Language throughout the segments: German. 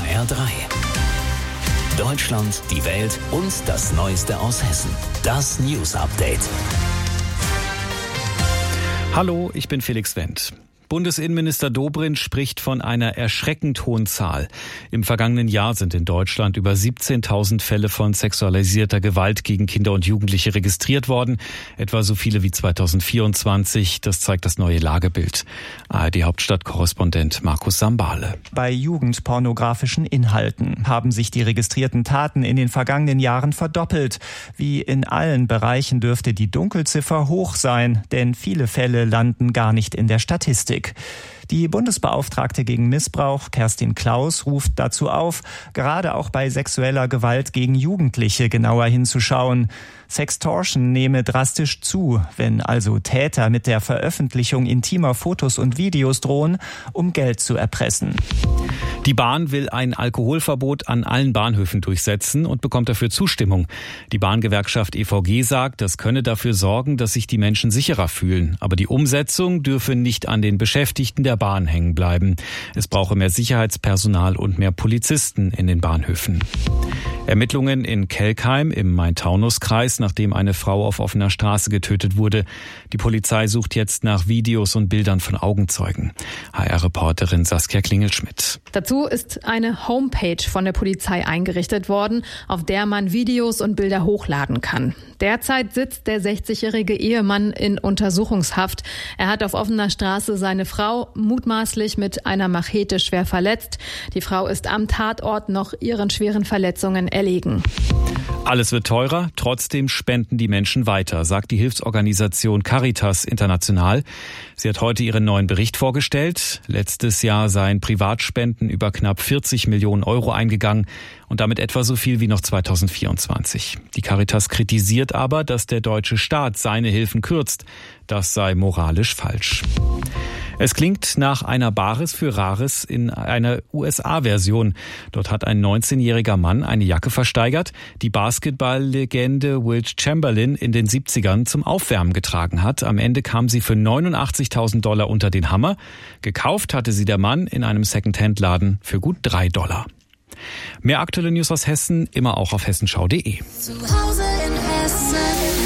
HR3. Deutschland, die Welt und das Neueste aus Hessen. Das News Update. Hallo, ich bin Felix Wendt. Bundesinnenminister Dobrindt spricht von einer erschreckend hohen Zahl. Im vergangenen Jahr sind in Deutschland über 17.000 Fälle von sexualisierter Gewalt gegen Kinder und Jugendliche registriert worden. Etwa so viele wie 2024. Das zeigt das neue Lagebild. ARD-Hauptstadtkorrespondent Markus Sambale. Bei jugendpornografischen Inhalten haben sich die registrierten Taten in den vergangenen Jahren verdoppelt. Wie in allen Bereichen dürfte die Dunkelziffer hoch sein, denn viele Fälle landen gar nicht in der Statistik. Die Bundesbeauftragte gegen Missbrauch, Kerstin Klaus, ruft dazu auf, gerade auch bei sexueller Gewalt gegen Jugendliche genauer hinzuschauen. Sextortion nehme drastisch zu, wenn also Täter mit der Veröffentlichung intimer Fotos und Videos drohen, um Geld zu erpressen. Die Bahn will ein Alkoholverbot an allen Bahnhöfen durchsetzen und bekommt dafür Zustimmung. Die Bahngewerkschaft EVG sagt, das könne dafür sorgen, dass sich die Menschen sicherer fühlen. Aber die Umsetzung dürfe nicht an den Beschäftigten der Bahn hängen bleiben. Es brauche mehr Sicherheitspersonal und mehr Polizisten in den Bahnhöfen. Ermittlungen in Kelkheim im Main-Taunus-Kreis, nachdem eine Frau auf offener Straße getötet wurde. Die Polizei sucht jetzt nach Videos und Bildern von Augenzeugen. HR-Reporterin Saskia Klingelschmidt. Dazu ist eine Homepage von der Polizei eingerichtet worden, auf der man Videos und Bilder hochladen kann. Derzeit sitzt der 60-jährige Ehemann in Untersuchungshaft. Er hat auf offener Straße seine Frau mutmaßlich mit einer Machete schwer verletzt. Die Frau ist am Tatort noch ihren schweren Verletzungen erlegen. Alles wird teurer, trotzdem spenden die Menschen weiter, sagt die Hilfsorganisation Caritas International. Sie hat heute ihren neuen Bericht vorgestellt. Letztes Jahr seien Privatspenden über knapp 40 Millionen Euro eingegangen und damit etwa so viel wie noch 2024. Die Caritas kritisiert aber, dass der deutsche Staat seine Hilfen kürzt. Das sei moralisch falsch. Es klingt nach einer Bares für Rares in einer USA-Version. Dort hat ein 19-jähriger Mann eine Jacke versteigert, die Basketball-Legende Wilt Chamberlain in den 70ern zum Aufwärmen getragen hat. Am Ende kam sie für $89.000 unter den Hammer. Gekauft hatte sie der Mann in einem Second-Hand-Laden für gut $3. Mehr aktuelle News aus Hessen, immer auch auf hessenschau.de. Zu Hause in Hessen.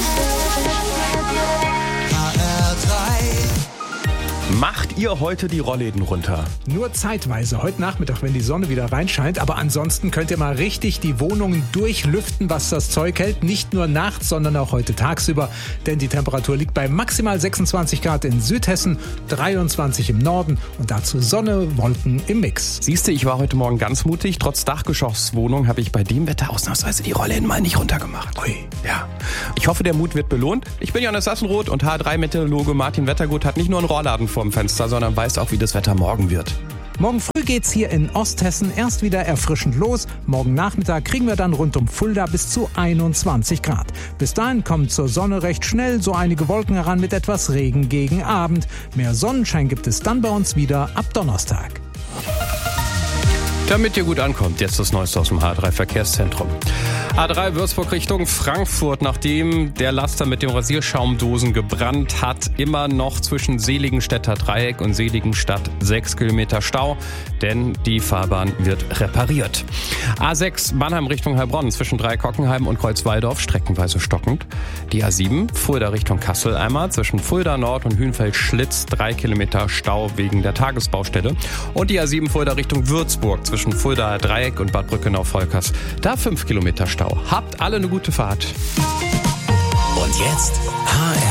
Macht ihr heute die Rollläden runter? Nur zeitweise, heute Nachmittag, wenn die Sonne wieder reinscheint. Aber ansonsten könnt ihr mal richtig die Wohnungen durchlüften, was das Zeug hält. Nicht nur nachts, sondern auch heute tagsüber. Denn die Temperatur liegt bei maximal 26 Grad in Südhessen, 23 im Norden und dazu Sonne, Wolken im Mix. Siehste, ich war heute Morgen ganz mutig. Trotz Dachgeschosswohnung habe ich bei dem Wetter ausnahmsweise die Rollläden mal nicht runtergemacht. Ui. Ja. Ich hoffe, der Mut wird belohnt. Ich bin Johannes Sassenroth und H3-Meteorologe Martin Wettergut hat nicht nur einen Rohrladen vorm Fenster, sondern weiß auch, wie das Wetter morgen wird. Morgen früh geht's hier in Osthessen erst wieder erfrischend los. Morgen Nachmittag kriegen wir dann rund um Fulda bis zu 21 Grad. Bis dahin kommt zur Sonne recht schnell so einige Wolken heran mit etwas Regen gegen Abend. Mehr Sonnenschein gibt es dann bei uns wieder ab Donnerstag. Damit ihr gut ankommt, jetzt das Neueste aus dem H3-Verkehrszentrum. A3 Würzburg Richtung Frankfurt, nachdem der Laster mit den Rasierschaumdosen gebrannt hat, immer noch zwischen Seligenstädter Dreieck und Seligenstadt 6 Kilometer Stau, denn die Fahrbahn wird repariert. A6 Mannheim Richtung Heilbronn zwischen Dreieck-Hockenheim und Kreuzwaldorf streckenweise stockend. Die A7 Fulda Richtung Kassel einmal zwischen Fulda Nord und Hünfeld-Schlitz 3 Kilometer Stau wegen der Tagesbaustelle. Und die A7 Fulda Richtung Würzburg zwischen Fulda Dreieck und Bad Brückenau-Volkers. Da 5 Kilometer Stau. Habt alle eine gute Fahrt. Und jetzt HR